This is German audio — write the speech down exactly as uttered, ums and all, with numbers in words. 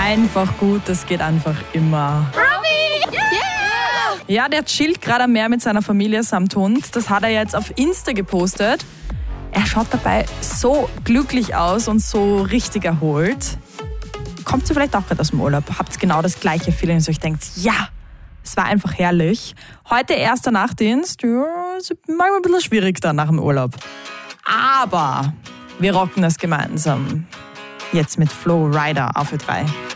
einfach gut, das geht einfach immer. Robbie! Yeah! Ja, der chillt gerade am Meer mit seiner Familie samt Hund. Das hat er jetzt auf Insta gepostet. Er schaut dabei so glücklich aus und so richtig erholt. Kommt ihr vielleicht auch gerade aus dem Urlaub? Habt ihr genau das gleiche Feeling, dass ihr euch denkt, ja, es war einfach herrlich. Heute erster Nachtdienst, ja, ist manchmal ein bisschen schwierig dann nach dem Urlaub. Aber wir rocken das gemeinsam. Jetzt mit Flo Rida auf Ö drei.